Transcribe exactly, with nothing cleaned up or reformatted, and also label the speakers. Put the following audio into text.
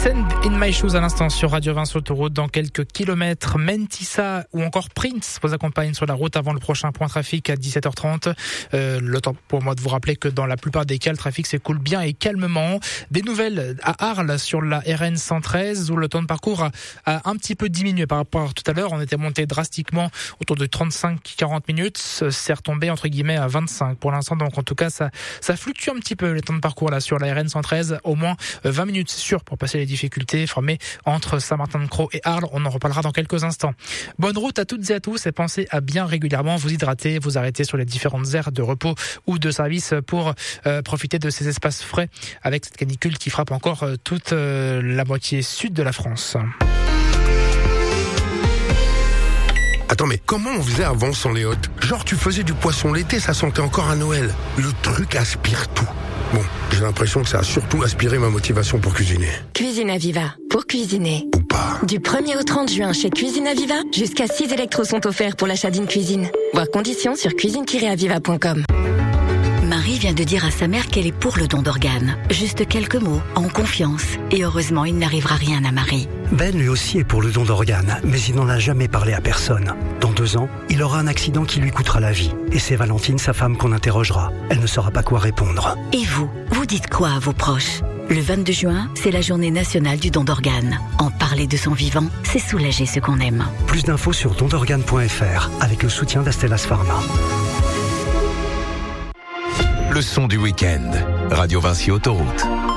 Speaker 1: Send in my shoes à l'instant sur Radio Vinci Autoroute. Dans quelques kilomètres, Mentissa ou encore Prince vous accompagnent sur la route avant le prochain point trafic à dix-sept heures trente. Euh, le temps pour moi de vous rappeler que dans la plupart des cas, le trafic s'écoule bien et calmement. Des nouvelles à Arles sur la R N cent treize où le temps de parcours a, a un petit peu diminué par rapport à tout à l'heure. On était monté drastiquement autour de trente-cinq à quarante minutes. C'est retombé entre guillemets à vingt-cinq pour l'instant. Donc en tout cas, ça, ça fluctue un petit peu les temps de parcours là sur la R N cent treize. Au moins vingt minutes, c'est sûr, pour passer les difficultés formées entre Saint-Martin-de-Crau et Arles. On en reparlera dans quelques instants. Bonne route à toutes et à tous et pensez à bien régulièrement vous hydrater, vous arrêter sur les différentes aires de repos ou de service pour euh, profiter de ces espaces frais avec cette canicule qui frappe encore euh, toute euh, la moitié sud de la France.
Speaker 2: Attends, mais comment on faisait avant sans les hôtes ? Genre, tu faisais du poisson l'été, ça sentait encore à Noël. Le truc aspire tout. Bon, j'ai l'impression que ça a surtout aspiré ma motivation pour cuisiner.
Speaker 3: Cuisine Aviva, pour cuisiner.
Speaker 2: Ou pas.
Speaker 3: Du premier au trente juin chez Cuisine Aviva, jusqu'à six électros sont offerts pour l'achat d'une cuisine. Voir conditions sur cuisine tiret aviva point com.
Speaker 4: Marie vient de dire à sa mère qu'elle est pour le don d'organes. Juste quelques mots, en confiance. Et heureusement, il n'arrivera rien à Marie.
Speaker 5: Ben lui aussi est pour le don d'organes, mais il n'en a jamais parlé à personne. Dans deux ans, il aura un accident qui lui coûtera la vie. Et c'est Valentine, sa femme, qu'on interrogera. Elle ne saura pas quoi répondre.
Speaker 4: Et vous, vous dites quoi à vos proches ? Le vingt-deux juin, c'est la journée nationale du don d'organes. En parler de son vivant, c'est soulager ce qu'on aime.
Speaker 5: Plus d'infos sur don d'organes point f r avec le soutien d'Astellas Pharma.
Speaker 6: Le son du week-end. Radio Vinci Autoroute.